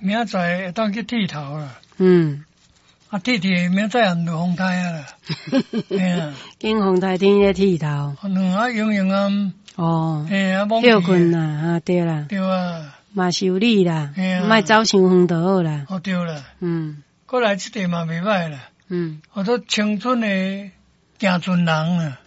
明仔载会当去剃头啦。剃明仔载也落风台啊啦。 经风台天咧剃头。 用啊。 休困啦，对啦。 对啊。 嘛修理啦，莫走伤远就好啦。 对啦。过来这地嘛袂歹啦。都青春的行船人啊。